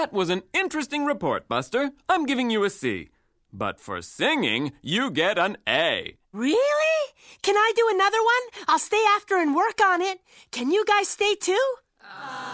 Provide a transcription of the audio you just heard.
That was an interesting report, Buster. I'm giving you a C. But for singing, you get an A. Really? Can I do another one? I'll stay after and work on it. Can you guys stay too?